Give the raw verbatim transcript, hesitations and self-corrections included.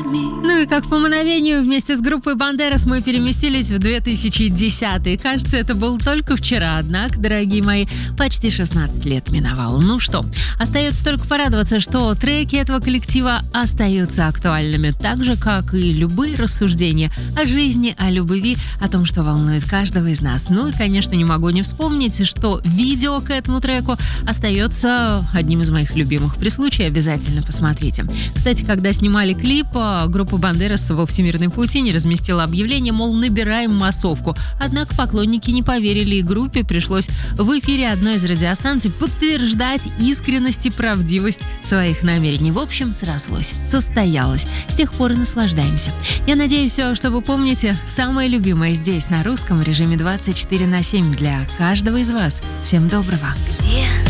Ну и как по мгновению вместе с группой «Бандерас» мы переместились в две тысячи десятый. Кажется, это был только вчера, однако, дорогие мои, почти шестнадцать лет миновало. Ну что, остается только порадоваться, что треки этого коллектива остаются актуальными, так же, как и любые рассуждения о жизни, о любви, о том, что волнует каждого из нас. Ну и, конечно, не могу не вспомнить, что видео к этому треку остается одним из моих любимых. При случае обязательно посмотрите. Кстати, когда снимали клип, группа «Бандерас» во Всемирной паутине разместила объявление, мол, набираем массовку. Однако поклонники не поверили, и группе пришлось в эфире одной из радиостанций подтверждать искренность и правдивость своих намерений. В общем, срослось, состоялось. С тех пор и наслаждаемся. Я надеюсь, что вы помните самое любимое здесь, на русском, в режиме двадцать четыре на семь для каждого из вас. Всем доброго. Где?